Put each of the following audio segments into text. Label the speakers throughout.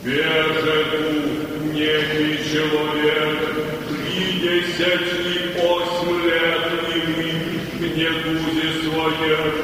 Speaker 1: Бежит некий человек, 38 лет и в негузе своей.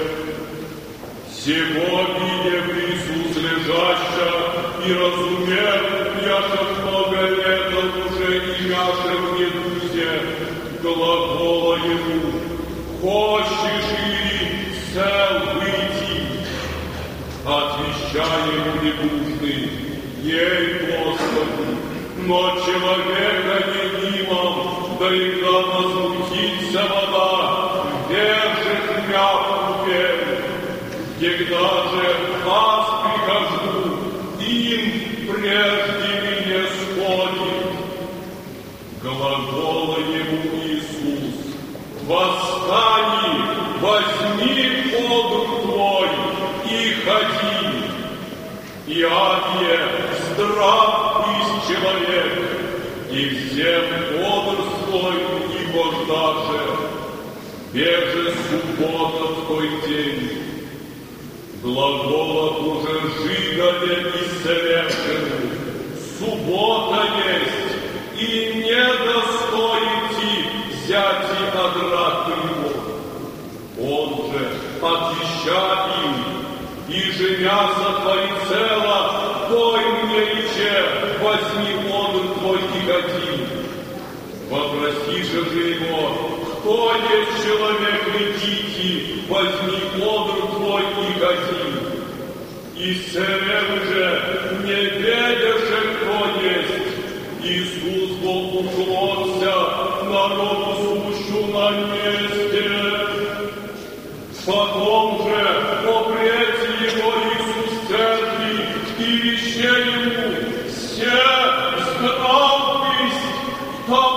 Speaker 1: Сего видев Иисус лежаща, и разумев, яко много лет уже имяше в негузе, глагола ему: «Хочешь ли сел выйти?» Отвечая ему негужный: «Ей, Господи, но человека не имам, да и когда возмутится вода, держит мя в купель. Когда же аз прихожу, им прежде меня сходит». Глагола ему Иисус: «Восстани, возьми подруг твой и ходи». И Аве здрав есть человек, и всем подр свой, ибо даже беже суббота в той день. Глагола уже жигале и совершены. Суббота есть, и не достоите взяти одраты его. Он же отвечает им: «Иже мясо твои цело, дай мне рече, возьми одр твой и ходи». Вопросише же его: «Кто есть человек, идите, возьми одр твой и ходи». И север же, не ведеше, кто есть, Иисус Бог уклонся, народу сущу на месте. Потом же попрете его Иисус в церкви и вещей ему: «Все здравствуйте,